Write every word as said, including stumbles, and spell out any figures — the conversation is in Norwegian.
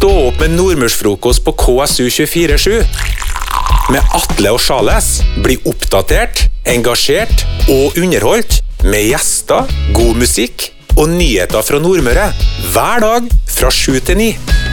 Stå opp med nordmørsfrokost på K S U tjuefire sju. Med Atle og Charles bli oppdatert, engasjert og underholdt med gjester, god musikk og nyheter fra Nordmøre hver dag fra sju til ni.